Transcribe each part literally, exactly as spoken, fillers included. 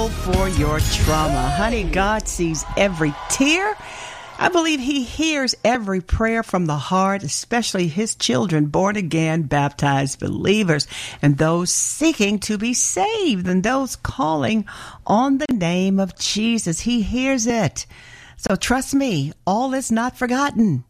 trouble, for your trauma. Honey, God sees every tear. I believe he hears every prayer from the heart, especially his children, born again, baptized believers, and those seeking to be saved, and those calling on the name of Jesus. He hears it. So trust me, all is not forgotten.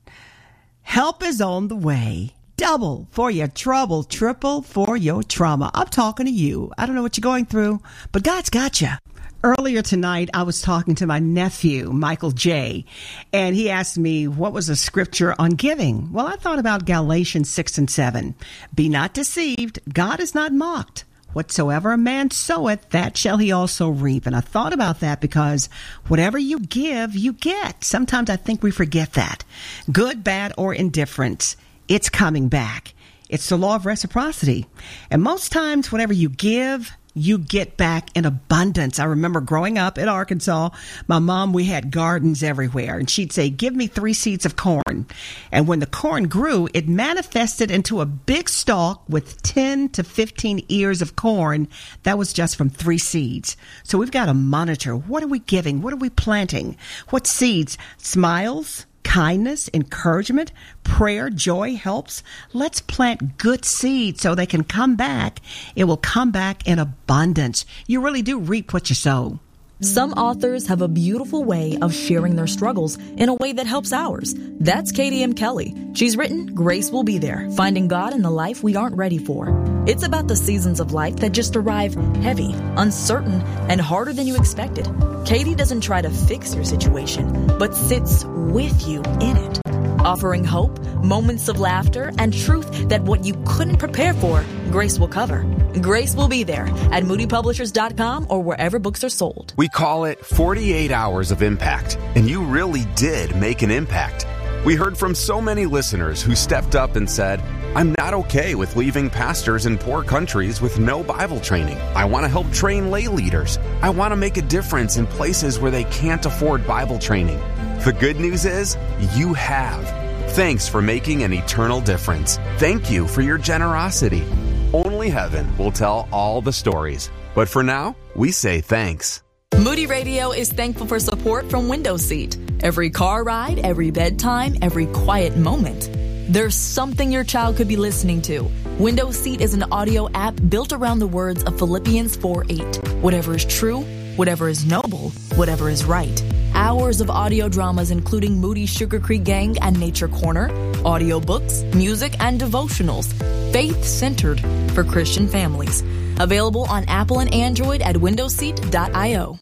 Help is on the way. Double for your trouble, triple for your trauma. I'm talking to you. I don't know what you're going through, but God's got you. Earlier tonight, I was talking to my nephew, Michael J., and he asked me what was a scripture on giving. Well, I thought about Galatians six and seven. Be not deceived. God is not mocked. Whatsoever a man soweth, that shall he also reap. And I thought about that because whatever you give, you get. Sometimes I think we forget that. Good, bad, or indifference, it's coming back. It's the law of reciprocity. And most times, whatever you give, you get back in abundance. I remember growing up in Arkansas, my mom, we had gardens everywhere, and she'd say, give me three seeds of corn. And when the corn grew, it manifested into a big stalk with ten to fifteen ears of corn. That was just from three seeds. So we've got to monitor. What are we giving? What are we planting? What seeds? Smiles? Kindness, encouragement, prayer, joy, helps. Let's plant good seeds so they can come back. It will come back in abundance. You really do reap what you sow. Some authors have a beautiful way of sharing their struggles in a way that helps ours. That's Katie M. Kelly. She's written Grace Will Be There, Finding God in the Life We Aren't Ready For. It's about the seasons of life that just arrive heavy, uncertain, and harder than you expected. Katie doesn't try to fix your situation, but sits with you in it, offering hope, moments of laughter, and truth that what you couldn't prepare for, Grace will cover. Grace will be there at moody publishers dot com or wherever books are sold. We call it forty-eight hours of impact, and you really did make an impact. We heard from so many listeners who stepped up and said, I'm not okay with leaving pastors in poor countries with no Bible training. I want to help train lay leaders. I want to make a difference in places where they can't afford Bible training. The good news is, you have. Thanks for making an eternal difference. Thank you for your generosity. Only heaven will tell all the stories. But for now, we say thanks. Moody Radio is thankful for support from Window Seat. Every car ride, every bedtime, every quiet moment. There's something your child could be listening to. Window Seat is an audio app built around the words of Philippians four eight. Whatever is true, whatever is noble, whatever is right. Hours of audio dramas including Moody Sugar Creek Gang and Nature Corner, audiobooks, music, and devotionals. Faith-centered for Christian families. Available on Apple and Android at window seat dot io.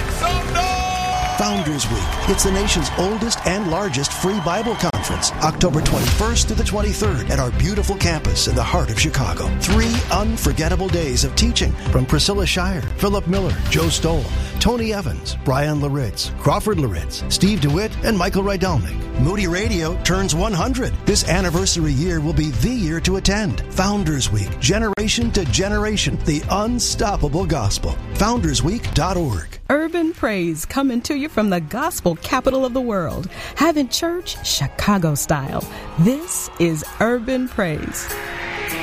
Founders Week. It's the nation's oldest and largest free Bible conference, October twenty-first to the twenty-third at our beautiful campus in the heart of Chicago. Three unforgettable days of teaching from Priscilla Shire, Philip Miller, Joe Stoll, Tony Evans, Brian Laritz, Crawford Laritz, Steve DeWitt, and Michael Rydalnik. Moody Radio turns one hundred. This anniversary year will be the year to attend. Founders Week, generation to generation, the unstoppable gospel. founders week dot org. Urban Praise coming to you from the gospel capital of the world. Having church Chicago style. This is Urban Praise.